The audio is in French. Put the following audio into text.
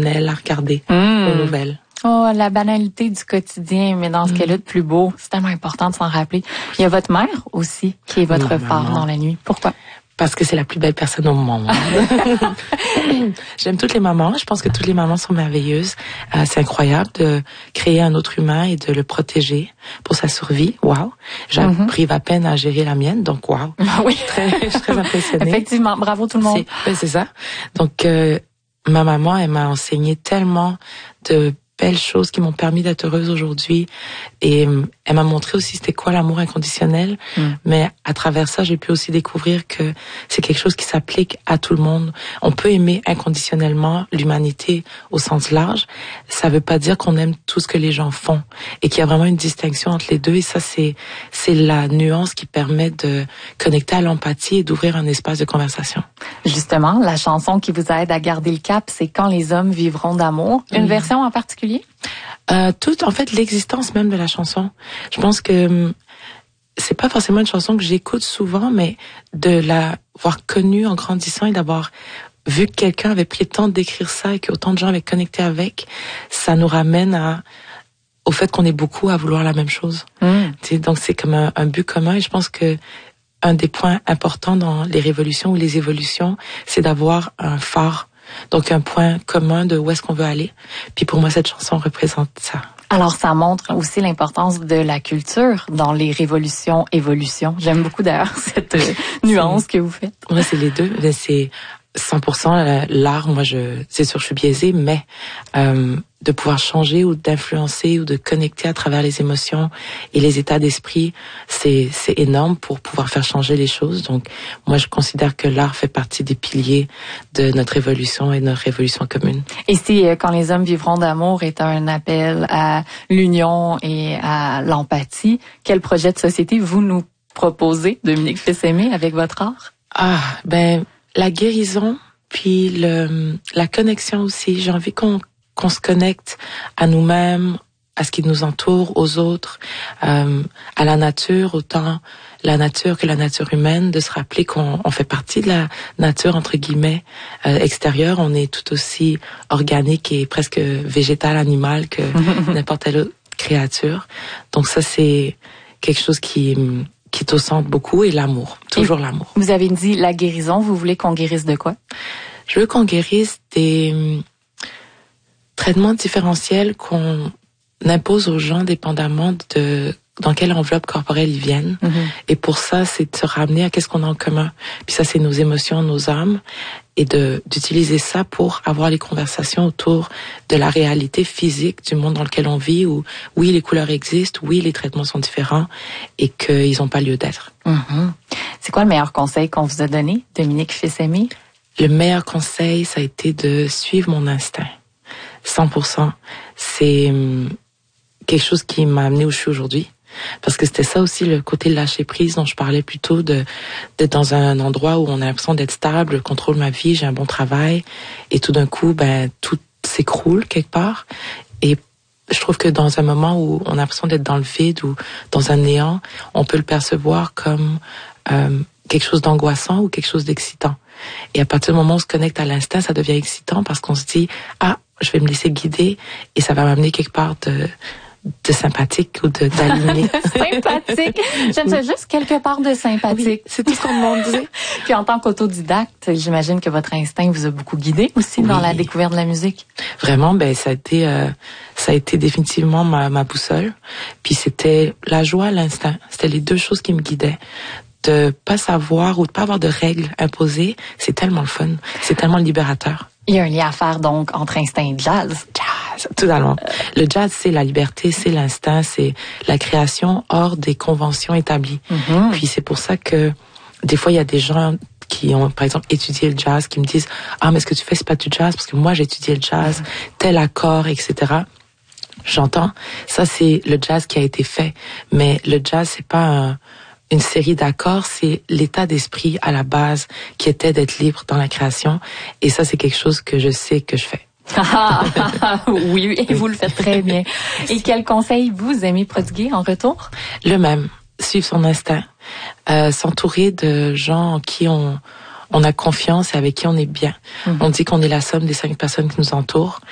exceptionnel à regarder aux nouvelles. Oh, la banalité du quotidien, mais dans ce qu'elle a de plus beau, c'est tellement important de s'en rappeler. Il y a votre mère aussi, qui est votre phare dans la nuit. Pourquoi? Parce que c'est la plus belle personne au monde. J'aime toutes les mamans. Je pense que toutes les mamans sont merveilleuses. C'est incroyable de créer un autre humain et de le protéger pour sa survie. Wow. J'arrive à peine à gérer la mienne, donc wow. Oui. Je suis très impressionnée. Effectivement. Bravo tout le monde. C'est ça. Donc, ma maman, elle m'a enseigné tellement de belles choses qui m'ont permis d'être heureuse aujourd'hui. Et elle m'a montré aussi c'était quoi l'amour inconditionnel. Mais à travers ça, j'ai pu aussi découvrir que c'est quelque chose qui s'applique à tout le monde. On peut aimer inconditionnellement l'humanité au sens large. Ça veut pas dire qu'on aime tout ce que les gens font. Et qu'il y a vraiment une distinction entre les deux. Et ça, c'est la nuance qui permet de connecter à l'empathie et d'ouvrir un espace de conversation. Justement, la chanson qui vous aide à garder le cap, c'est Quand les hommes vivront d'amour. Une version en particulier? En fait, l'existence même de la chanson. Je pense que c'est pas forcément une chanson que j'écoute souvent, mais de l'avoir connue en grandissant et d'avoir vu que quelqu'un avait pris le temps d'écrire ça et qu'autant de gens avaient connecté avec, ça nous ramène au fait qu'on est beaucoup à vouloir la même chose. Donc c'est comme un but commun et je pense que un des points importants dans les révolutions ou les évolutions, c'est d'avoir un phare. Donc un point commun de où est-ce qu'on veut aller. Puis pour moi, cette chanson représente ça. Alors ça montre aussi l'importance de la culture dans les révolutions, évolutions. J'aime beaucoup d'ailleurs cette nuance que vous faites. Moi, c'est les deux. C'est 100% l'art. Moi, c'est sûr, je suis biaisée, mais de pouvoir changer ou d'influencer ou de connecter à travers les émotions et les états d'esprit, c'est énorme pour pouvoir faire changer les choses. Donc, moi, je considère que l'art fait partie des piliers de notre évolution et de notre révolution commune. Et si Quand les hommes vivront d'amour est un appel à l'union et à l'empathie, quel projet de société vous nous proposez, Dominique Fils-Aimé, avec votre art? La guérison, puis la connexion aussi. J'ai envie qu'on se connecte à nous-mêmes, à ce qui nous entoure, aux autres, à la nature, autant la nature que la nature humaine, de se rappeler qu'on fait partie de la nature, entre guillemets, extérieure. On est tout aussi organique et presque végétal, animal que n'importe quelle autre créature. Donc ça, c'est quelque chose qui est au centre beaucoup, et l'amour, toujours l'amour. Vous avez dit la guérison, vous voulez qu'on guérisse de quoi? Je veux qu'on guérisse des traitements différentiels qu'on impose aux gens dépendamment de dans quelle enveloppe corporelle ils viennent. Et pour ça, c'est de se ramener à qu'est-ce qu'on a en commun. Puis ça, c'est nos émotions, nos âmes, et d'utiliser ça pour avoir les conversations autour de la réalité physique du monde dans lequel on vit, où oui, les couleurs existent, oui, les traitements sont différents et qu'ils n'ont pas lieu d'être. C'est quoi le meilleur conseil qu'on vous a donné, Dominique Fils-Aimé? Le meilleur conseil, ça a été de suivre mon instinct. 100%. C'est quelque chose qui m'a amené où je suis aujourd'hui. Parce que c'était ça aussi le côté lâcher prise dont je parlais plus tôt, d'être dans un endroit où on a l'impression d'être stable, je contrôle ma vie, j'ai un bon travail, et tout d'un coup, tout s'écroule quelque part. Et je trouve que dans un moment où on a l'impression d'être dans le vide ou dans un néant, on peut le percevoir comme quelque chose d'angoissant ou quelque chose d'excitant. Et à partir du moment où on se connecte à l'instinct, ça devient excitant parce qu'on se dit « Ah, je vais me laisser guider et ça va m'amener quelque part de sympathique ou d'aligné. » Sympathique. J'aime ça, juste quelque part de sympathique. Oui, c'est tout ce qu'on demande. Puis en tant qu'autodidacte, j'imagine que votre instinct vous a beaucoup guidé aussi dans la découverte de la musique. Vraiment, ça a été définitivement ma boussole. Puis c'était la joie, l'instinct. C'était les deux choses qui me guidaient. De pas savoir ou de pas avoir de règles imposées, c'est tellement le fun. C'est tellement libérateur. Il y a un lien à faire donc entre instinct et jazz. Totalement. Le jazz, c'est la liberté, c'est l'instinct, c'est la création hors des conventions établies. Puis c'est pour ça que des fois, il y a des gens qui ont, par exemple, étudié le jazz, qui me disent « Ah, mais ce que tu fais, c'est pas du jazz, parce que moi, j'ai étudié le jazz, tel accord, etc. » J'entends. Ça, c'est le jazz qui a été fait. Mais le jazz, c'est pas une série d'accords, c'est l'état d'esprit à la base qui était d'être libre dans la création. Et ça, c'est quelque chose que je sais que je fais. Oui, et vous le faites très bien. Et quel conseil vous aimez prodiguer en retour? Le même, suivre son instinct, s'entourer de gens en qui on a confiance et avec qui on est bien. On dit qu'on est la somme des 5 personnes qui nous entourent.